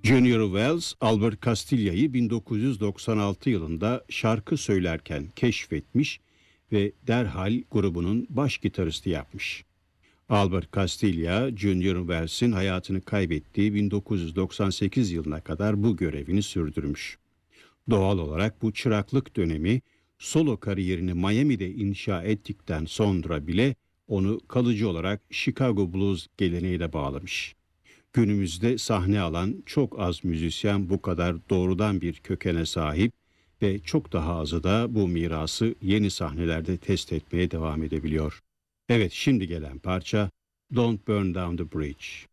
Junior Wells, Albert Castilla'yı 1996 yılında şarkı söylerken keşfetmiş ve derhal grubunun baş gitaristi yapmış. Albert Castilla, Junior Wells'in hayatını kaybettiği 1998 yılına kadar bu görevini sürdürmüş. Doğal olarak bu çıraklık dönemi solo kariyerini Miami'de inşa ettikten sonra bile onu kalıcı olarak Chicago Blues geleneğine bağlamış. Günümüzde sahne alan çok az müzisyen bu kadar doğrudan bir kökene sahip ve çok daha azı da bu mirası yeni sahnelerde test etmeye devam edebiliyor. Evet, şimdi gelen parça Don't Burn Down the Bridge.